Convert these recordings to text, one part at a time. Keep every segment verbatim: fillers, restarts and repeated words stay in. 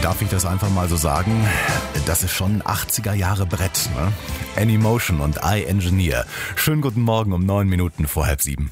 Darf ich das einfach mal so sagen? Das ist schon ein achtziger Jahre Brett, ne? Anymotion und I Engineer. Schönen guten Morgen um neun Minuten vor halb sieben.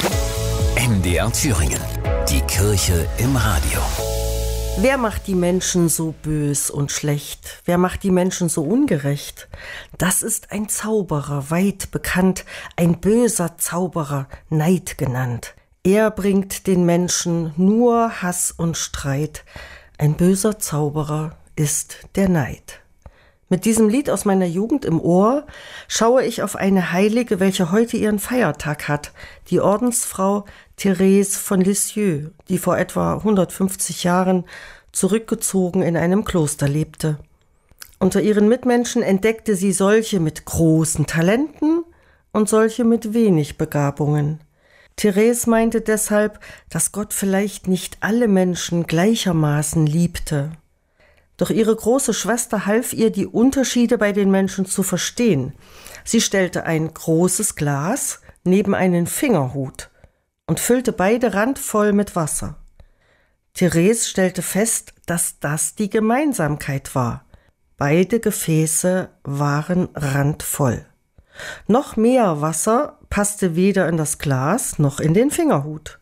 M D R Thüringen. Die Kirche im Radio. Wer macht die Menschen so bös und schlecht? Wer macht die Menschen so ungerecht? Das ist ein Zauberer, weit bekannt, ein böser Zauberer, Neid genannt. Er bringt den Menschen nur Hass und Streit. Ein böser Zauberer ist der Neid. Mit diesem Lied aus meiner Jugend im Ohr schaue ich auf eine Heilige, welche heute ihren Feiertag hat, die Ordensfrau Therese von Lisieux, die vor etwa hundertfünfzig Jahren zurückgezogen in einem Kloster lebte. Unter ihren Mitmenschen entdeckte sie solche mit großen Talenten und solche mit wenig Begabungen. Therese meinte deshalb, dass Gott vielleicht nicht alle Menschen gleichermaßen liebte. Doch ihre große Schwester half ihr, die Unterschiede bei den Menschen zu verstehen. Sie stellte ein großes Glas neben einen Fingerhut und füllte beide randvoll mit Wasser. Therese stellte fest, dass das die Gemeinsamkeit war. Beide Gefäße waren randvoll. Noch mehr Wasser passte weder in das Glas noch in den Fingerhut.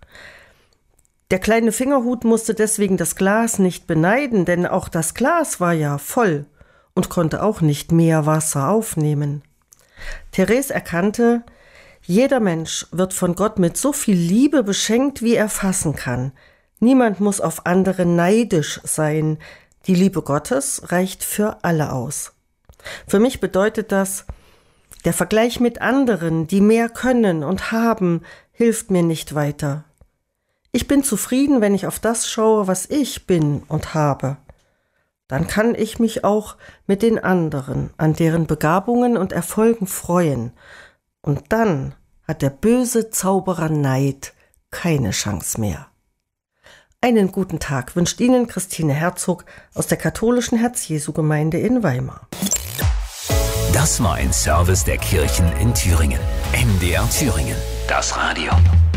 Der kleine Fingerhut musste deswegen das Glas nicht beneiden, denn auch das Glas war ja voll und konnte auch nicht mehr Wasser aufnehmen. Therese erkannte, jeder Mensch wird von Gott mit so viel Liebe beschenkt, wie er fassen kann. Niemand muss auf andere neidisch sein. Die Liebe Gottes reicht für alle aus. Für mich bedeutet das, der Vergleich mit anderen, die mehr können und haben, hilft mir nicht weiter. Ich bin zufrieden, wenn ich auf das schaue, was ich bin und habe. Dann kann ich mich auch mit den anderen an deren Begabungen und Erfolgen freuen. Und dann hat der böse Zauberer Neid keine Chance mehr. Einen guten Tag wünscht Ihnen Christine Herzog aus der katholischen Herz-Jesu-Gemeinde in Weimar. Das war ein Service der Kirchen in Thüringen. M D R Thüringen. Das Radio.